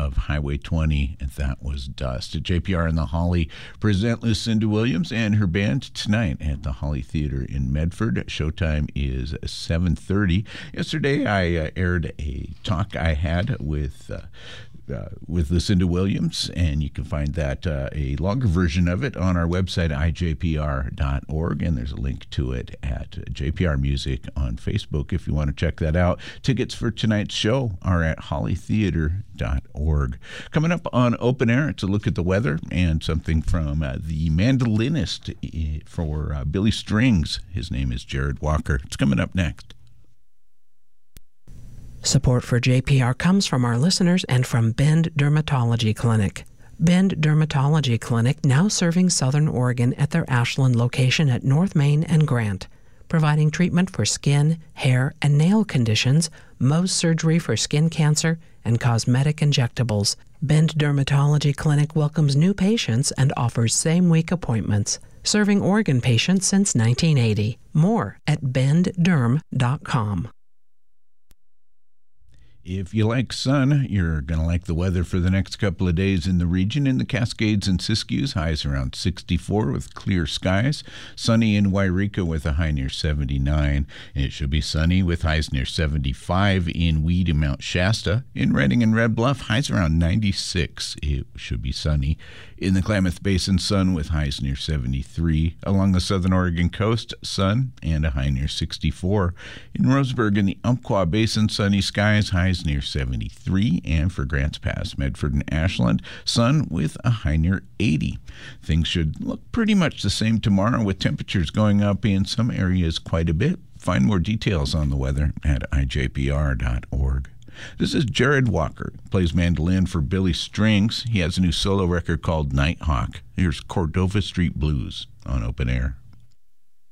of Highway 20, and that was Dust. JPR and the Holly present Lucinda Williams and her band tonight at the Holly Theater in Medford. Showtime is 7:30. Yesterday, I aired a talk I had with Lucinda Williams, and you can find that a longer version of it on our website, ijpr.org, and there's a link to it at JPR Music on Facebook if you want to check that out. Tickets for tonight's show are at hollytheater.org. Coming up on Open Air, it's a look at the weather and something from the mandolinist for Billy Strings. His name is Jared Walker. It's coming up next. Support for JPR comes from our listeners and from Bend Dermatology Clinic. Bend Dermatology Clinic, now serving Southern Oregon at their Ashland location at North Main and Grant, providing treatment for skin, hair, and nail conditions, Mohs surgery for skin cancer, and cosmetic injectables. Bend Dermatology Clinic welcomes new patients and offers same-week appointments, serving Oregon patients since 1980. More at bendderm.com. If you like sun, you're going to like the weather for the next couple of days in the region. In the Cascades and Siskiyous, highs around 64 with clear skies. Sunny in Wairika with a high near 79. And it should be sunny with highs near 75 in Weed and Mount Shasta. In Redding and Red Bluff, highs around 96. It should be sunny. In the Klamath Basin, sun with highs near 73. Along the southern Oregon coast, sun and a high near 64. In Roseburg in the Umpqua Basin, sunny skies, highs near 73, and for Grants Pass, Medford, and Ashland, sun with a high near 80. Things should look pretty much the same tomorrow, with temperatures going up in some areas quite a bit. Find more details on the weather at ijpr.org. This is Jared Walker, plays mandolin for Billy Strings. He has a new solo record called Nighthawk. Here's Cordova Street Blues on Open Air.